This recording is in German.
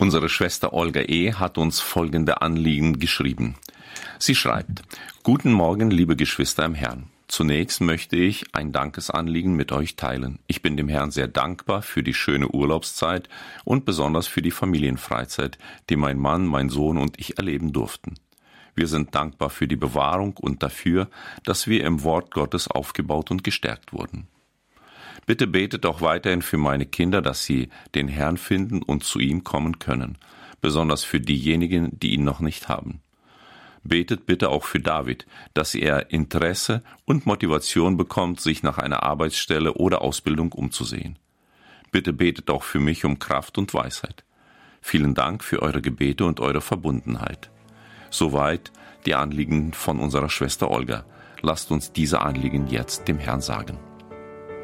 Unsere Schwester Olga E. hat uns folgende Anliegen geschrieben. Sie schreibt: Guten Morgen, liebe Geschwister im Herrn. Zunächst möchte ich ein Dankesanliegen mit euch teilen. Ich bin dem Herrn sehr dankbar für die schöne Urlaubszeit und besonders für die Familienfreizeit, die mein Mann, mein Sohn und ich erleben durften. Wir sind dankbar für die Bewahrung und dafür, dass wir im Wort Gottes aufgebaut und gestärkt wurden. Bitte betet auch weiterhin für meine Kinder, dass sie den Herrn finden und zu ihm kommen können, besonders für diejenigen, die ihn noch nicht haben. Betet bitte auch für David, dass er Interesse und Motivation bekommt, sich nach einer Arbeitsstelle oder Ausbildung umzusehen. Bitte betet auch für mich um Kraft und Weisheit. Vielen Dank für eure Gebete und eure Verbundenheit. Soweit die Anliegen von unserer Schwester Olga. Lasst uns diese Anliegen jetzt dem Herrn sagen.